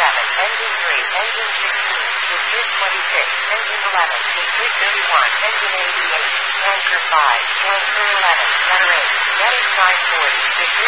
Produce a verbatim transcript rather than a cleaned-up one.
seven, engine three, engine sixteen, pursuit twenty-six, engine eleven, pursuit thirty-one, engine eighty-eight, tanker five, tanker eleven, rudder eight, medic five forty, pursuit